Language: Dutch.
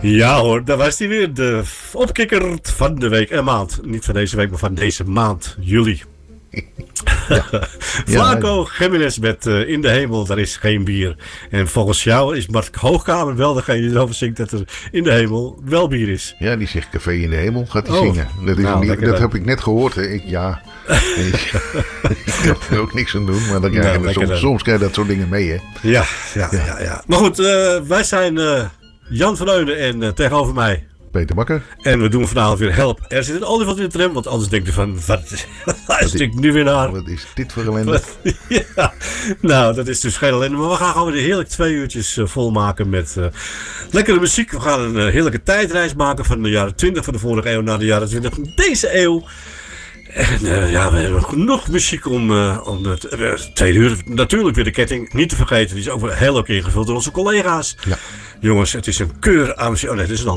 Ja hoor, daar was hij weer. De opkikker van de week en maand. Niet van deze week, maar van deze maand, juli. Ja. Flaco Jiménez met In de Hemel, daar is geen bier. En volgens jou is Mark Hoogkamer wel degene die erover zingt dat er in de hemel wel bier is. Ja, die zegt Café in de Hemel, gaat hij zingen. Dat, is dat heb ik net gehoord. Hè. Ik kan er ook niks aan doen, maar dan krijg je soms krijg je dat soort dingen mee. Hè. Ja. Maar goed, wij zijn Jan van Eunen en tegenover mij Peter Bakker. En we doen vanavond weer help. Er zit een olifant in de tram, want anders denk je van, wat luister ik nu weer naar? Wat is dit voor ellende? Ja, nou, dat is dus geen ellende. Maar we gaan gewoon weer heerlijk 2 uurtjes volmaken met lekkere muziek. We gaan een heerlijke tijdreis maken van de jaren 20 van de vorige eeuw naar de jaren 20 van deze eeuw. En we hebben genoeg muziek om het 2 uur. Natuurlijk weer de ketting, niet te vergeten. Die is ook heel leuk ingevuld door onze collega's. Ja. Jongens, het is een keur aan muziek. Oh nee, dit is een